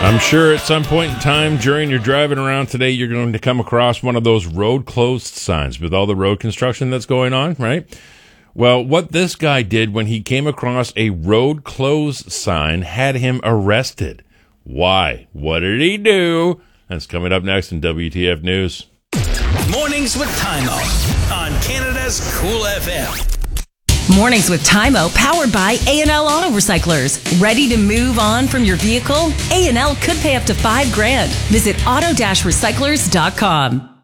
I'm sure at some point in time during your driving around today, you're going to come across one of those road closed signs with all the road construction that's going on, right? Well, what this guy did when he came across a road closed sign had him arrested. Why? What did he do? That's coming up next in WTF News. Mornings with Time-O on Canada's Cool FM. Mornings with Time-O, powered by A&L Auto Recyclers. Ready to move on from your vehicle? A&L could pay up to $5,000. Visit auto-recyclers.com.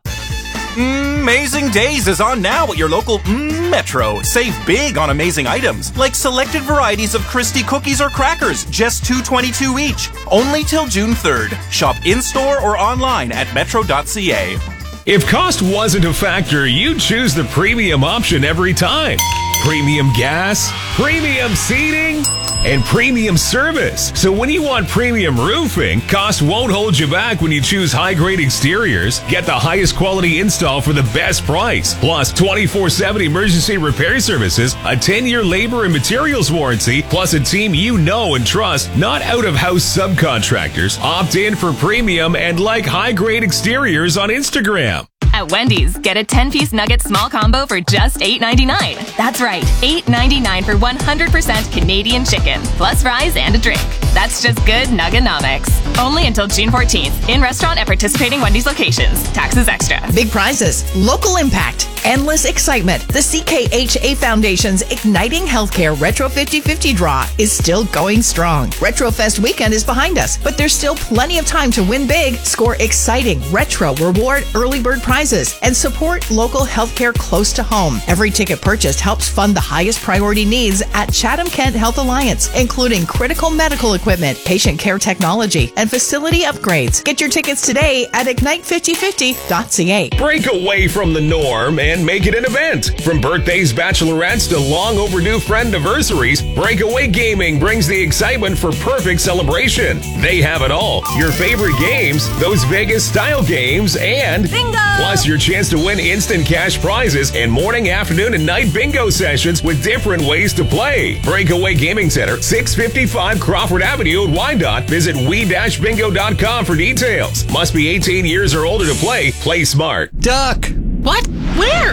Amazing Days is on now at your local Metro. Save big on amazing items, like selected varieties of Christie cookies or crackers, just $2.22 each. Only till June 3rd. Shop in-store or online at metro.ca. If cost wasn't a factor, you'd choose the premium option every time. Premium gas, premium seating, and premium service. So when you want premium roofing, cost won't hold you back when you choose high-grade exteriors. Get the highest quality install for the best price. Plus 24/7 emergency repair services, a 10-year labor and materials warranty, plus a team you know and trust, not out-of-house subcontractors. Opt in for premium and like high-grade exteriors on Instagram. At Wendy's, get a 10-piece nugget small combo for just $8.99. That's right, $8.99 for 100% Canadian chicken, plus fries and a drink. That's just good Nuggenomics. Only until June 14th. In restaurant at participating Wendy's locations. Taxes extra. Big prizes, local impact, endless excitement. The CKHA Foundation's Igniting Healthcare Retro 50/50 draw is still going strong. Retrofest weekend is behind us, but there's still plenty of time to win big, score exciting retro reward early bird prizes, and support local healthcare close to home. Every ticket purchased helps fund the highest priority needs at Chatham-Kent Health Alliance, including critical medical equipment, patient care technology, and facility upgrades. Get your tickets today at ignite5050.ca. Break away from the norm and make it an event. From birthdays, bachelorettes to long overdue friend anniversaries, Breakaway Gaming brings the excitement for perfect celebration. They have it all. Your favorite games, those Vegas-style games, and Bingo! Plus your chance to win instant cash prizes and morning, afternoon, and night bingo sessions with different ways to play. Breakaway Gaming Center, 655 Crawford Avenue in Wyandotte. Visit we-bingo.com for details. Must be 18 years or older to play. Play smart. Duck! What? Where?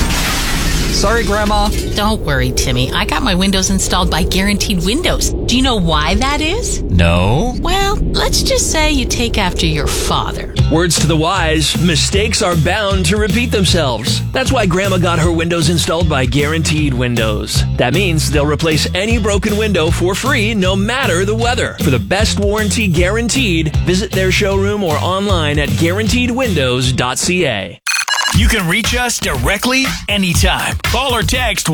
Sorry, Grandma. Don't worry, Timmy. I got my windows installed by Guaranteed Windows. Do you know why that is? No. Well, let's just say you take after your father. Words to the wise, mistakes are bound to repeat themselves. That's why Grandma got her windows installed by Guaranteed Windows. That means they'll replace any broken window for free, no matter the weather. For the best warranty guaranteed, visit their showroom or online at guaranteedwindows.ca. You can reach us directly anytime. Call or text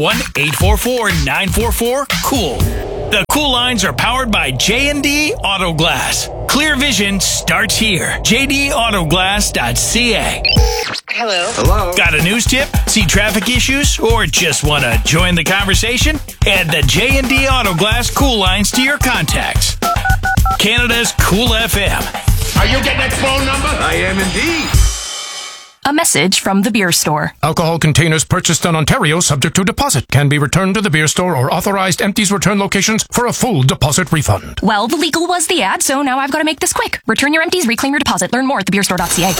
1-844-944-COOL. The Cool lines are powered by J&D Auto Glass. Clear vision starts here. jdautoglass.ca. Hello. Got a news tip? See traffic issues? Or just want to join the conversation? Add the J&D Auto Glass Cool lines to your contacts. Canada's Cool FM. Are you getting that phone number? I am indeed. A message from the beer store. Alcohol containers purchased in Ontario subject to deposit can be returned to the beer store or authorized empties return locations for a full deposit refund. Well, the legal was the ad, so now I've got to make this quick. Return your empties, reclaim your deposit. Learn more at thebeerstore.ca.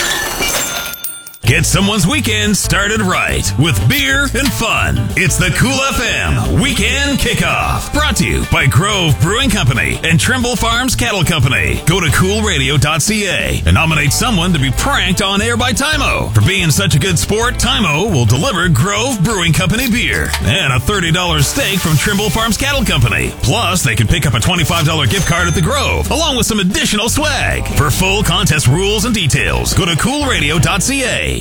Get someone's weekend started right with beer and fun. It's the Cool FM Weekend Kickoff. Brought to you by Grove Brewing Company and Trimble Farms Cattle Company. Go to coolradio.ca and nominate someone to be pranked on air by Time-O. For being such a good sport, Time-O will deliver Grove Brewing Company beer and a $30 steak from Trimble Farms Cattle Company. Plus, they can pick up a $25 gift card at the Grove, along with some additional swag. For full contest rules and details, go to coolradio.ca.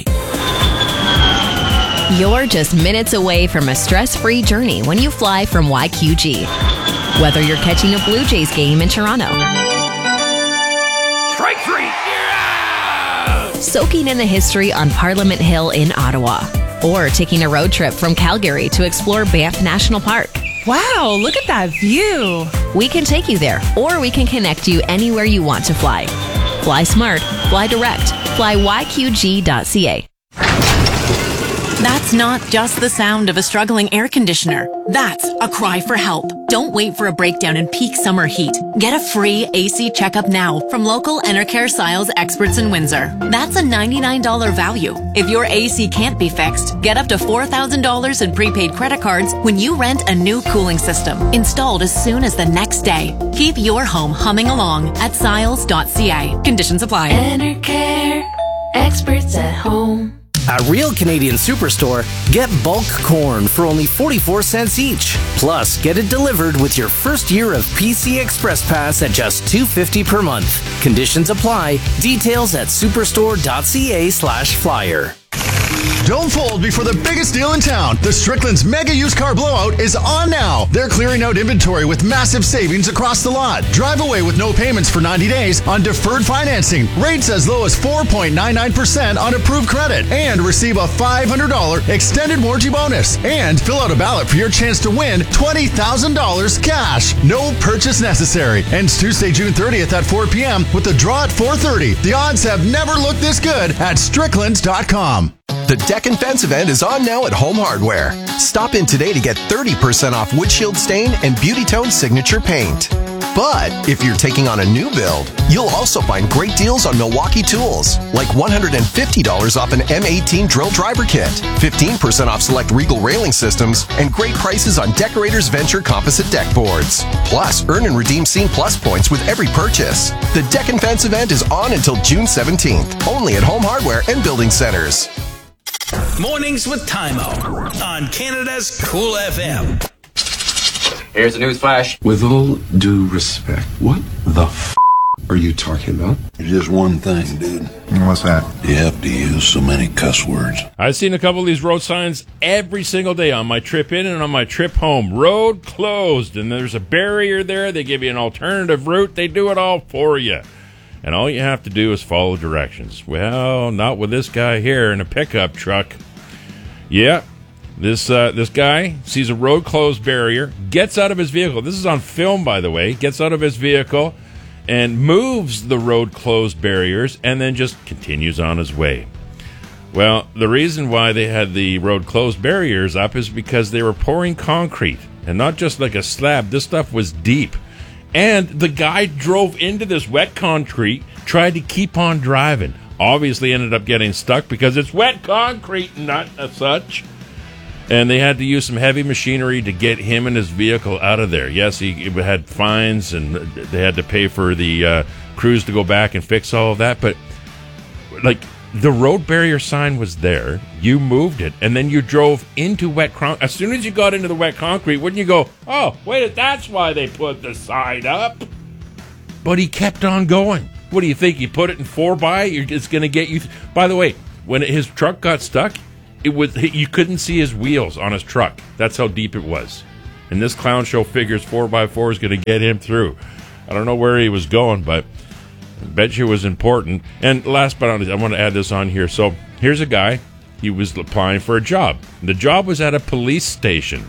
You're just minutes away from a stress-free journey when you fly from YQG. Whether you're catching a Blue Jays game in Toronto, Strike three. Yeah! soaking in the history on Parliament Hill in Ottawa, or taking a road trip from Calgary to explore Banff National Park. Wow, look at that view. We can take you there, or we can connect you anywhere you want to fly. Fly smart, fly direct, fly YQG.ca. That's not just the sound of a struggling air conditioner. That's a cry for help. Don't wait for a breakdown in peak summer heat. Get a free AC checkup now from local Enercare Siles experts in Windsor. That's a $99 value. If your AC can't be fixed, get up to $4,000 in prepaid credit cards when you rent a new cooling system, installed as soon as the next day. Keep your home humming along at siles.ca. Conditions apply. Enercare, experts at home. At Real Canadian Superstore, get bulk corn for only 44 cents each. Plus, get it delivered with your first year of PC Express Pass at just $2.50 per month. Conditions apply. Details at superstore.ca/flyer. Don't fold before the biggest deal in town. The Strickland's Mega Used Car Blowout is on now. They're clearing out inventory with massive savings across the lot. Drive away with no payments for 90 days on deferred financing. Rates as low as 4.99% on approved credit. And receive a $500 extended warranty bonus. And fill out a ballot for your chance to win $20,000 cash. No purchase necessary. Ends Tuesday, June 30th at 4 p.m. with the draw at 4:30. The odds have never looked this good at Stricklands.com. The Deck and Fence event is on now at Home Hardware. Stop in today to get 30% off windshield stain and Beauty Tone signature paint. But if you're taking on a new build, you'll also find great deals on Milwaukee tools, like $150 off an M18 drill driver kit, 15% off select Regal railing systems, and great prices on Decorators Venture composite deck boards. Plus, earn and redeem Scene Plus points with every purchase. The Deck and Fence event is on until June 17th, only at Home Hardware and Building Centers. Mornings with Tymo on Canada's Cool FM. Here's a news flash. With all due respect, what the are you talking about? Just one thing, dude. What's that? You have to use so many cuss words. I've seen a couple of these road signs every single day on my trip in and on my trip home. Road closed, and there's a barrier there. They give you an alternative route. They do it all for you. And all you have to do is follow directions. Well, not with this guy here in a pickup truck. Yeah, this guy sees a road closed barrier, gets out of his vehicle. This is on film, by the way. Gets out of his vehicle and moves the road closed barriers and then just continues on his way. Well, the reason why they had the road closed barriers up is because they were pouring concrete. And not just like a slab. This stuff was deep. And the guy drove into this wet concrete, tried to keep on driving. Obviously ended up getting stuck because it's wet concrete, not as such. And they had to use some heavy machinery to get him and his vehicle out of there. Yes, he had fines, and they had to pay for the crews to go back and fix all of that. But, like, the road barrier sign was there. You moved it, and then you drove into wet concrete. As soon as you got into the wet concrete, wouldn't you go, oh, wait, that's why they put the sign up? But he kept on going. What do you think? You put it in 4x? It's going to get you... By the way, when his truck got stuck, you couldn't see his wheels on his truck. That's how deep it was. And this clown show figures 4x4 is going to get him through. I don't know where he was going, but... I bet you it was important. And last but not least, I want to add this on here. So here's a guy. He was applying for a job. The job was at a police station.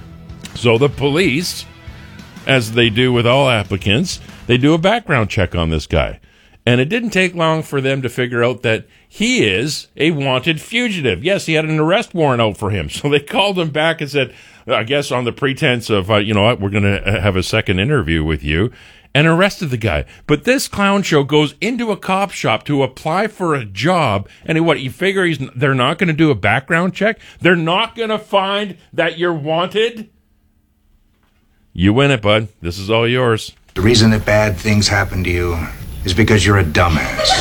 So the police, as they do with all applicants, they do a background check on this guy. And it didn't take long for them to figure out that he is a wanted fugitive. Yes, he had an arrest warrant out for him. So they called him back and said, I guess on the pretense of, you know what, we're going to have a second interview with you. And arrested the guy. But this clown show goes into a cop shop to apply for a job, and you figure they're not going to do a background check? They're not going to find that you're wanted? You win it, bud. This is all yours. The reason that bad things happen to you is because you're a dumbass.